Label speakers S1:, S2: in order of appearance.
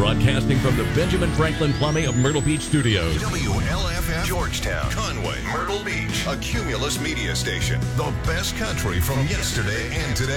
S1: Broadcasting from the Benjamin Franklin Plumbing of Myrtle Beach Studios.
S2: WLFF Georgetown, Conway, Myrtle Beach, a Cumulus media station. The best country from yesterday and today.